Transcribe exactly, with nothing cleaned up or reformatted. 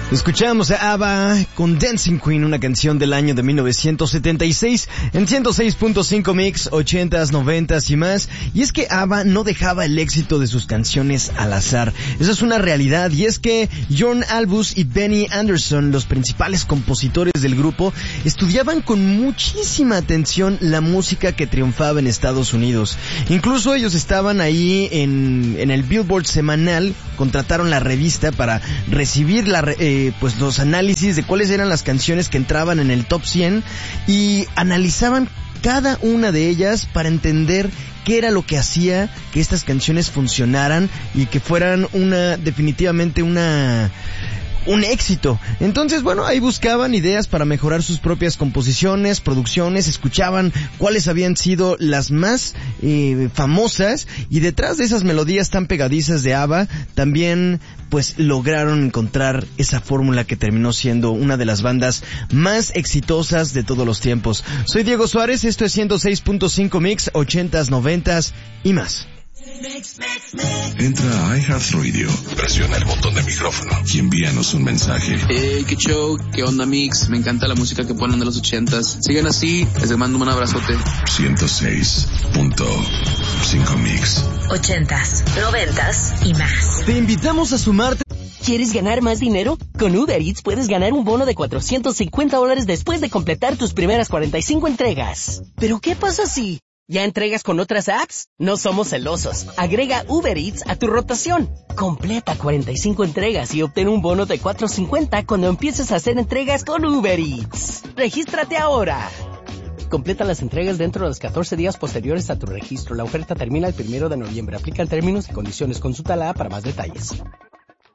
Escuchamos a ABBA con Dancing Queen, una canción del año de mil novecientos setenta y seis en ciento seis punto cinco Mix, ochentas, noventas y más. Y es que ABBA no dejaba el éxito de sus canciones al azar. Esa es una realidad, y es que John Albus y Benny Anderson, los principales compositores del grupo, estudiaban con muchísima atención la música que triunfaba en Estados Unidos. Incluso ellos estaban ahí en, en el Billboard semanal, contrataron la revista para recibir la eh, pues los análisis de cuáles eran las canciones que entraban en el top cien, y analizaban cada una de ellas para entender qué era lo que hacía que estas canciones funcionaran y que fueran una, definitivamente una... un éxito. Entonces, bueno, ahí buscaban ideas para mejorar sus propias composiciones, producciones, escuchaban cuáles habían sido las más eh, famosas, y detrás de esas melodías tan pegadizas de ABBA, también pues lograron encontrar esa fórmula que terminó siendo una de las bandas más exitosas de todos los tiempos. Soy Diego Suárez, esto es ciento seis punto cinco Mix, ochentas, noventas y más. Entra a iHeartRadio, presiona el botón de micrófono y envíanos un mensaje. Hey, qué show, qué onda Mix, me encanta la música que ponen de los ochentas. Sigan así, les mando un abrazote. ciento seis punto cinco Mix. Ochentas, noventas y más. Te invitamos a sumarte. ¿Quieres ganar más dinero? Con Uber Eats puedes ganar un bono de cuatrocientos cincuenta dólares después de completar tus primeras cuarenta y cinco entregas. ¿Pero qué pasa si ya entregas con otras apps? No somos celosos. Agrega Uber Eats a tu rotación. Completa cuarenta y cinco entregas y obtén un bono de cuatrocientos cincuenta cuando empieces a hacer entregas con Uber Eats. ¡Regístrate ahora! Completa las entregas dentro de los catorce días posteriores a tu registro. La oferta termina el primero de noviembre. Aplican términos y condiciones. Consulta la app para más detalles.